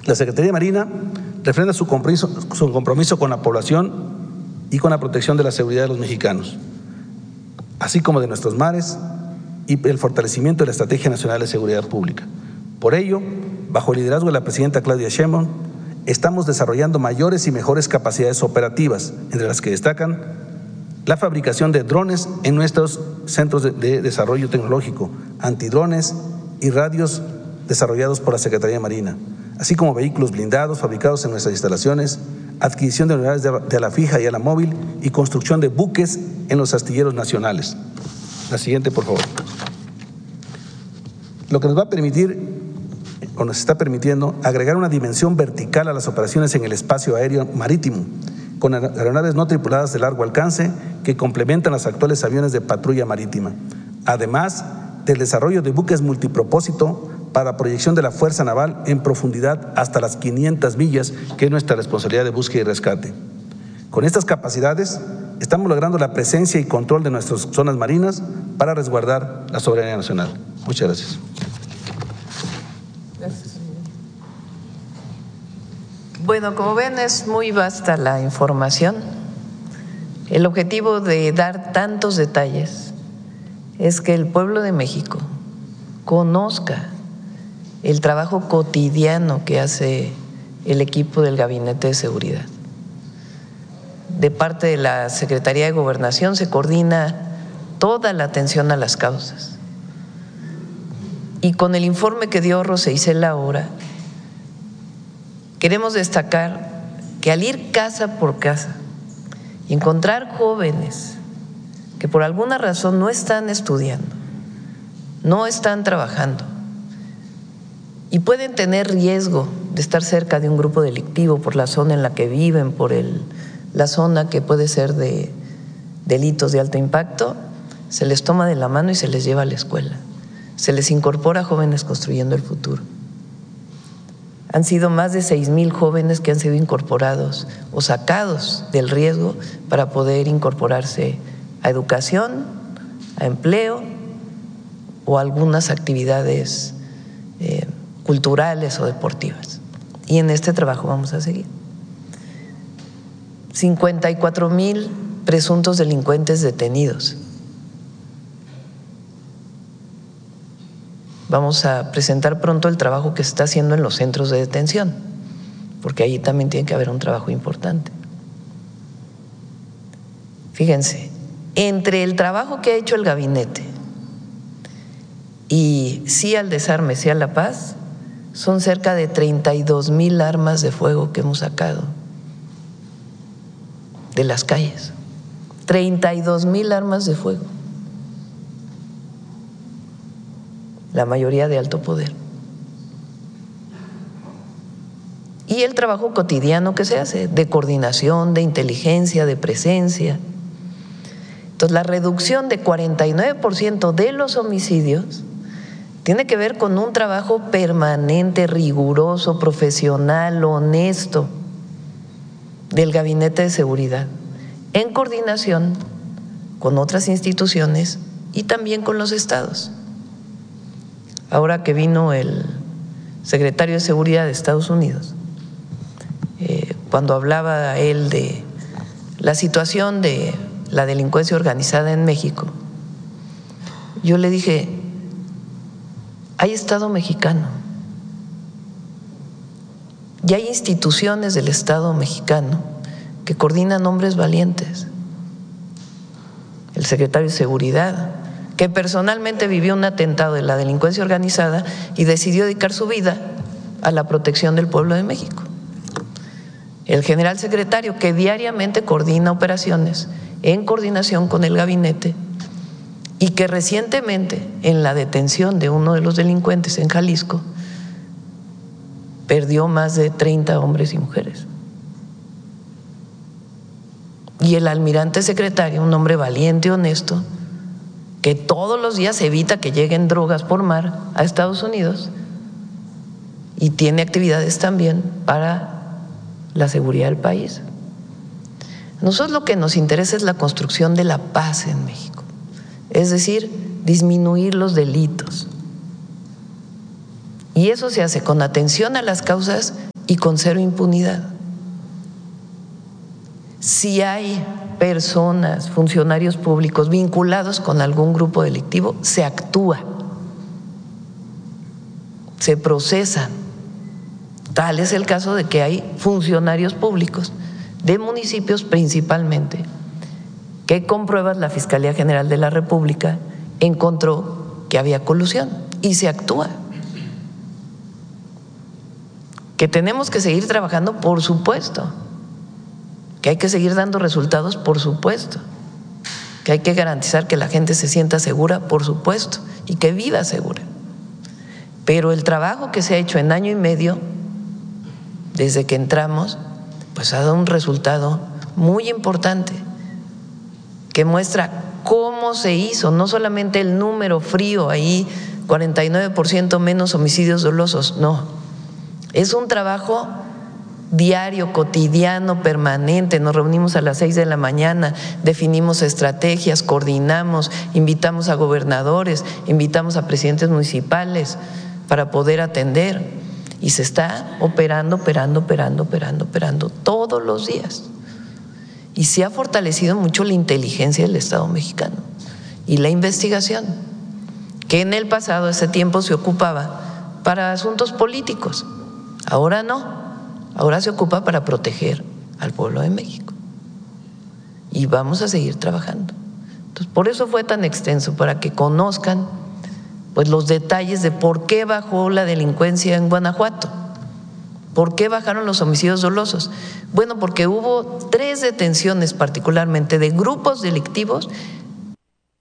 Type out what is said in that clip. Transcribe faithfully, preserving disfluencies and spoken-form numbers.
La Secretaría de Marina refrenda su compromiso, su compromiso con la población y con la protección de la seguridad de los mexicanos, así como de nuestros mares y el fortalecimiento de la Estrategia Nacional de Seguridad Pública. Por ello, bajo el liderazgo de la presidenta Claudia Sheinbaum, estamos desarrollando mayores y mejores capacidades operativas, entre las que destacan la fabricación de drones en nuestros centros de, de desarrollo tecnológico, antidrones y radios desarrollados por la Secretaría de Marina, así como vehículos blindados fabricados en nuestras instalaciones, adquisición de unidades de, de ala fija y ala móvil y construcción de buques en los astilleros nacionales. La siguiente, por favor. Lo que nos va a permitir, o nos está permitiendo, agregar una dimensión vertical a las operaciones en el espacio aéreo marítimo, con aeronaves no tripuladas de largo alcance que complementan los actuales aviones de patrulla marítima, además del desarrollo de buques multipropósito para proyección de la Fuerza Naval en profundidad hasta las quinientas millas, que es nuestra responsabilidad de búsqueda y rescate. Con estas capacidades estamos logrando la presencia y control de nuestras zonas marinas para resguardar la soberanía nacional. Muchas gracias. Gracias. Bueno, como ven, es muy vasta la información. El objetivo de dar tantos detalles es que el pueblo de México conozca el trabajo cotidiano que hace el equipo del Gabinete de Seguridad. De parte de la Secretaría de Gobernación se coordina toda la atención a las causas. Y con el informe que dio Rosa Isela ahora, queremos destacar que al ir casa por casa y encontrar jóvenes que por alguna razón no están estudiando, no están trabajando y pueden tener riesgo de estar cerca de un grupo delictivo por la zona en la que viven, por el, la zona que puede ser de delitos de alto impacto, se les toma de la mano y se les lleva a la escuela. Se les incorpora a Jóvenes Construyendo el Futuro. Han sido más de seis mil jóvenes que han sido incorporados o sacados del riesgo para poder incorporarse a educación, a empleo o a algunas actividades eh, culturales o deportivas. Y en este trabajo vamos a seguir. cincuenta y cuatro mil presuntos delincuentes detenidos. Vamos a presentar pronto el trabajo que se está haciendo en los centros de detención, porque ahí también tiene que haber un trabajo importante. Fíjense, entre el trabajo que ha hecho el gabinete y sí al desarme, sí a la paz, son cerca de treinta y dos mil armas de fuego que hemos sacado de las calles. treinta y dos mil armas de fuego. La mayoría de alto poder. Y el trabajo cotidiano que se hace, de coordinación, de inteligencia, de presencia. Entonces, la reducción de cuarenta y nueve por ciento de los homicidios tiene que ver con un trabajo permanente, riguroso, profesional, honesto del Gabinete de Seguridad, en coordinación con otras instituciones y también con los estados. Ahora que vino el secretario de Seguridad de Estados Unidos, eh, cuando hablaba él de la situación de la delincuencia organizada en México, yo le dije, hay Estado mexicano y hay instituciones del Estado mexicano que coordinan hombres valientes. El secretario de Seguridad, que personalmente vivió un atentado de la delincuencia organizada y decidió dedicar su vida a la protección del pueblo de México. El general secretario, que diariamente coordina operaciones en coordinación con el gabinete y que recientemente, en la detención de uno de los delincuentes en Jalisco, perdió más de treinta hombres y mujeres. Y el almirante secretario, un hombre valiente y honesto, que todos los días evita que lleguen drogas por mar a Estados Unidos y tiene actividades también para la seguridad del país. A nosotros lo que nos interesa es la construcción de la paz en México, es decir, disminuir los delitos. Y eso se hace con atención a las causas y con cero impunidad. Si hay personas, funcionarios públicos vinculados con algún grupo delictivo, se actúa, se procesa. Tal es el caso de que hay funcionarios públicos de municipios principalmente que con pruebas la Fiscalía General de la República encontró que había colusión y se actúa. Que tenemos que seguir trabajando, por supuesto. Que hay que seguir dando resultados, por supuesto. Que hay que garantizar que la gente se sienta segura, por supuesto, y que viva segura. Pero el trabajo que se ha hecho en año y medio, desde que entramos, pues ha dado un resultado muy importante que muestra cómo se hizo, no solamente el número frío ahí, cuarenta y nueve por ciento menos homicidios dolosos, no. Es un trabajo diario, cotidiano, permanente. Nos reunimos a las seis de la mañana, definimos estrategias, coordinamos, invitamos a gobernadores, invitamos a presidentes municipales para poder atender. Y se está operando, operando, operando, operando, operando todos los días. Y se ha fortalecido mucho la inteligencia del Estado mexicano y la investigación, que en el pasado ese tiempo se ocupaba para asuntos políticos. Ahora no, ahora se ocupa para proteger al pueblo de México. Y vamos a seguir trabajando. Entonces, por eso fue tan extenso, para que conozcan pues los detalles de por qué bajó la delincuencia en Guanajuato. ¿Por qué bajaron los homicidios dolosos? Bueno, porque hubo tres detenciones particularmente de grupos delictivos